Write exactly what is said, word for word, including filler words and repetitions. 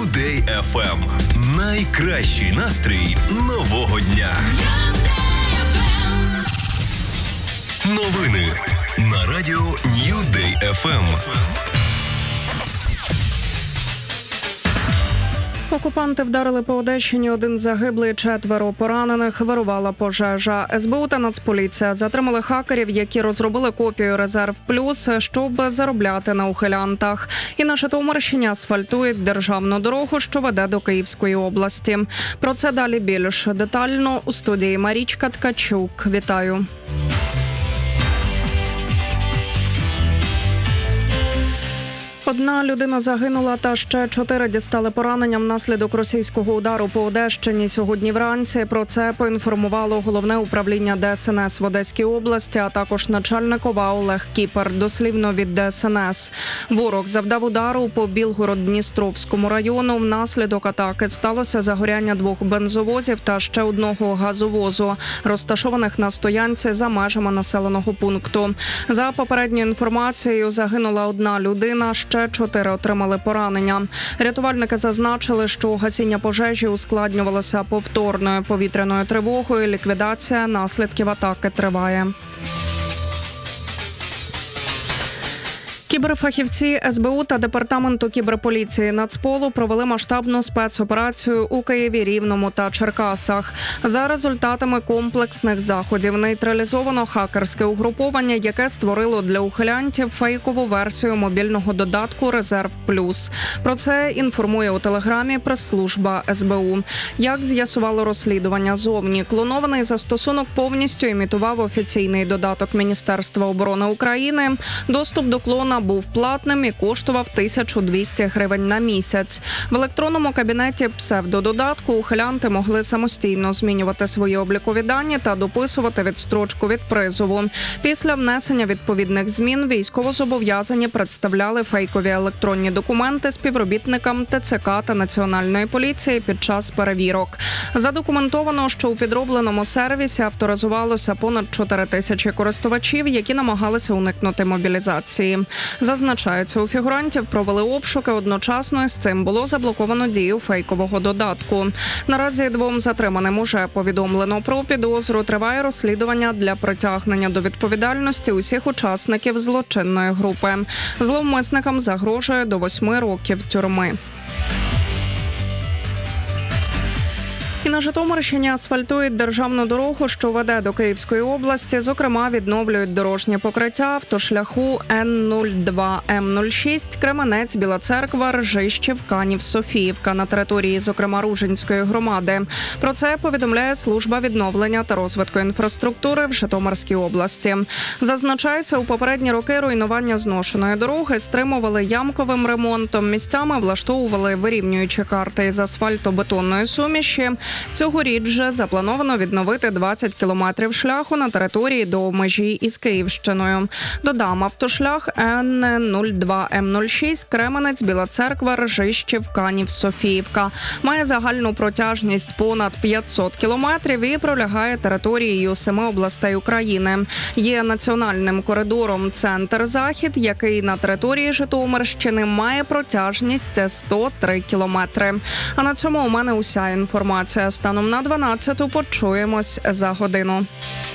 Нью-Дей еф ем. Найкращий настрій нового дня. Новини на радіо Нью-Дей еф ем. Окупанти вдарили по Одещині, один загиблий, четверо поранених, вирувала пожежа. ес бе у та Нацполіція затримали хакерів, які розробили копію «Резерв Плюс», щоб заробляти на ухилянтах. І на Житомирщині асфальтують державну дорогу, що веде до Київської області. Про це далі більш детально у студії Марічка Ткачук. Вітаю! Одна людина загинула та ще чотири дістали поранення внаслідок російського удару по Одещині сьогодні вранці. Про це поінформувало Головне управління де ес ен ес в Одеській області, а також начальник о ва Олег Кіпер. Дослівно від де ес ен ес. Ворог завдав удару по Білгород-Дністровському району. Внаслідок атаки сталося загоряння двох бензовозів та ще одного газовозу, розташованих на стоянці за межами населеного пункту. За попередньою інформацією, загинула одна людина, ще чотири отримали поранення. Рятувальники зазначили, що гасіння пожежі ускладнювалося повторною повітряною тривогою. Ліквідація наслідків атаки триває. Кіберфахівці ес бе у та Департаменту кіберполіції Нацполу провели масштабну спецоперацію у Києві, Рівному та Черкасах. За результатами комплексних заходів нейтралізовано хакерське угруповання, яке створило для ухилянтів фейкову версію мобільного додатку «Резерв Плюс». Про це інформує у телеграмі прес-служба ес бе у. Як з'ясувало розслідування зовні, клонований застосунок повністю імітував офіційний додаток Міністерства оборони України. Доступ до клона був платним і коштував тисячу двісті гривень на місяць. В електронному кабінеті псевдододатку ухилянти могли самостійно змінювати свої облікові дані та дописувати відстрочку від призову. Після внесення відповідних змін військовозобов'язані представляли фейкові електронні документи співробітникам те це ка та Національної поліції під час перевірок. Задокументовано, що у підробленому сервісі авторизувалося понад чотири тисячі користувачів, які намагалися уникнути мобілізації. Зазначається, у фігурантів провели обшуки, одночасно з цим було заблоковано дію фейкового додатку. Наразі двом затриманим уже повідомлено про підозру, триває розслідування для притягнення до відповідальності усіх учасників злочинної групи. Зловмисникам загрожує до восьми років тюрми. І на Житомирщині асфальтують державну дорогу, що веде до Київської області. Зокрема, відновлюють дорожнє покриття автошляху ен нуль два ем нуль шість Кременець, Біла Церква, Ржищів, Канів, Софіївка на території, зокрема, Ружинської громади. Про це повідомляє служба відновлення та розвитку інфраструктури в Житомирській області. Зазначається, у попередні роки руйнування зношеної дороги стримували ямковим ремонтом. Місцями влаштовували вирівнюючі карти із асфальтобетонної суміші. Цьогоріч же заплановано відновити двадцять кілометрів шляху на території до межі із Київщиною. Додам, автошлях ен нуль два ем нуль шість Кременець, Біла Церква, Ржищів, Канів, Софіївка має загальну протяжність понад п'ятсот кілометрів і пролягає територією семи областей України. Є національним коридором центр-захід, який на території Житомирщини має протяжність сто три кілометри. А на цьому у мене уся інформація. Станом на дванадцяту почуємось за годину.